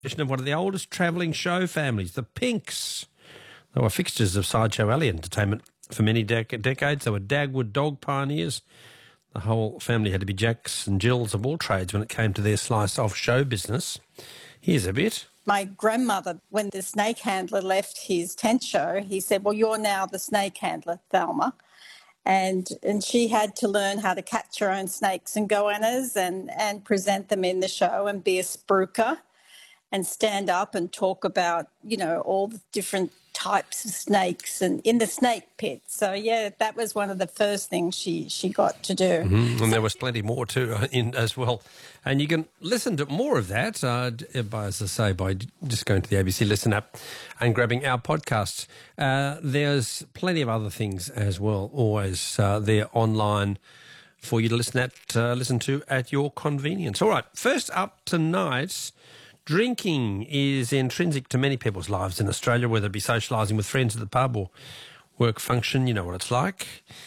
of one of the oldest travelling show families, the Pinks. They were fixtures of Sideshow Alley entertainment for many decades. They were Dagwood dog pioneers. The whole family had to be Jacks and Jills of all trades when it came to their slice of show business. Here's a bit. My grandmother, when the snake handler left his tent show, he said, well, you're now the snake handler, Thelma. And she had to learn how to catch her own snakes and goannas and present them in the show and be a spruiker and stand up and talk about, you know, all the different types of snakes and in the snake pit. So, yeah, that was one of the first things she got to do. Mm-hmm. And there was plenty more too in as well. And you can listen to more of that, by just going to the ABC Listen app and grabbing our podcasts. There's plenty of other things as well, always there online for you to listen to at your convenience. All right, first up tonight, drinking is intrinsic to many people's lives in Australia, whether it be socialising with friends at the pub or work function. You know what it's like.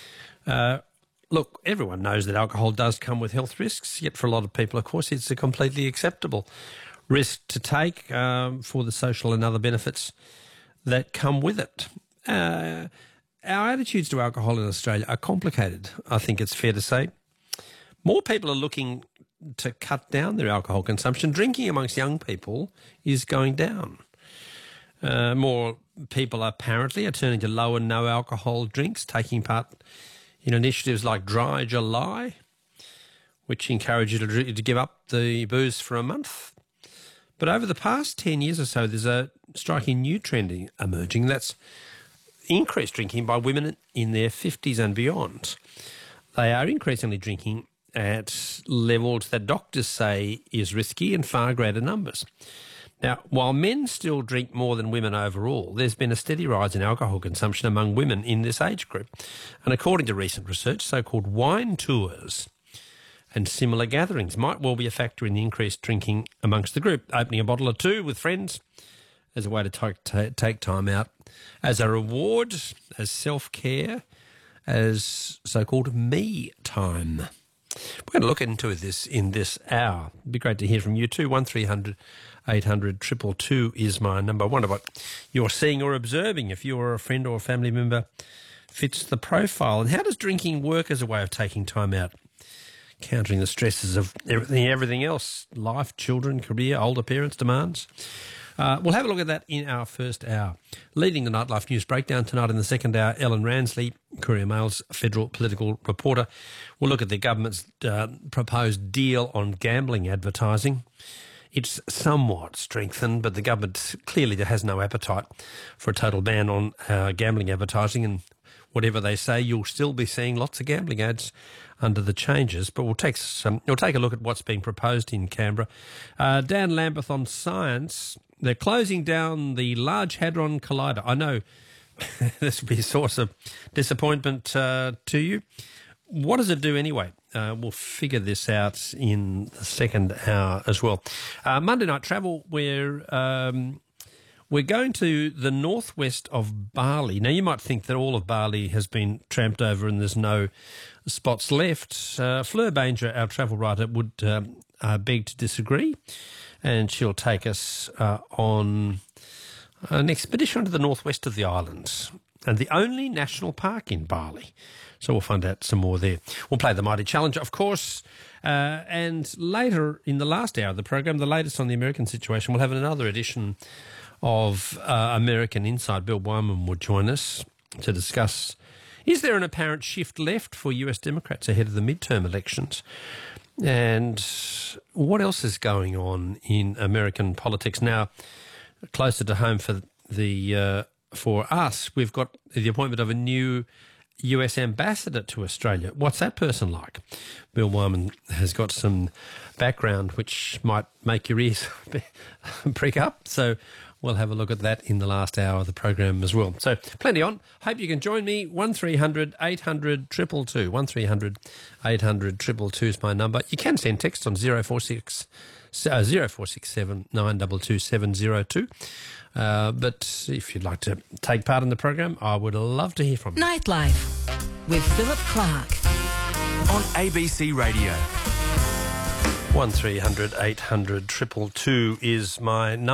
Look, everyone knows that alcohol does come with health risks, yet for a lot of people, of course, it's a completely acceptable risk to take for the social and other benefits that come with it. Our attitudes to alcohol in Australia are complicated, I think it's fair to say. More people are looking to cut down their alcohol consumption. Drinking amongst young people is going down. More people apparently are turning to low and no alcohol drinks, taking part in initiatives like Dry July, which encourage you to give up the booze for a month. But over the past 10 years or so, there's a striking new trend emerging. That's increased drinking by women in their 50s and beyond. They are increasingly drinking at levels that doctors say is risky in far greater numbers. Now, while men still drink more than women overall, there's been a steady rise in alcohol consumption among women in this age group. And according to recent research, so-called wine tours and similar gatherings might well be a factor in the increased drinking amongst the group. Opening a bottle or two with friends as a way to take time out, as a reward, as self-care, as so-called me time. We're going to look into this in this hour. It'd be great to hear from you too. 1300 800 222 is my number. I wonder what you're seeing or observing, if you or a friend or a family member fits the profile. And how does drinking work as a way of taking time out, countering the stresses of everything else, life, children, career, older parents' demands? We'll have a look at that in our first hour. Leading the Nightlife News Breakdown tonight in the second hour, Ellen Ransley, Courier Mail's federal political reporter. We'll look at the government's proposed deal on gambling advertising. It's somewhat strengthened, but the government clearly has no appetite for a total ban on gambling advertising, and whatever they say, you'll still be seeing lots of gambling ads under the changes. But we'll take a look at what's being proposed in Canberra. Dan Lambeth on science. They're closing down the Large Hadron Collider. I know this will be a source of disappointment to you. What does it do anyway? We'll figure this out in the second hour as well. Monday Night Travel, we're going to the northwest of Bali. Now, you might think that all of Bali has been tramped over and there's no spots left. Fleur Banger, our travel writer, would beg to disagree, and she'll take us on an expedition to the northwest of the islands and the only national park in Bali. So we'll find out some more there. We'll play the Mighty Challenger, of course, and later in the last hour of the program, the latest on the American situation, we'll have another edition of American Insight. Bill Wyman will join us to discuss, is there an apparent shift left for US Democrats ahead of the midterm elections? And what else is going on in American politics now? Closer to home for us, we've got the appointment of a new US ambassador to Australia. What's that person like? Bill Wyman has got some background which might make your ears prick up. So we'll have a look at that in the last hour of the program as well. So plenty on. Hope you can join me. 1300 800 222. 1300 800 222 is my number. You can send text on 0467 922 702. But if you'd like to take part in the program, I would love to hear from you. Nightlife with Philip Clark on ABC Radio. 1300 800 222 is my number.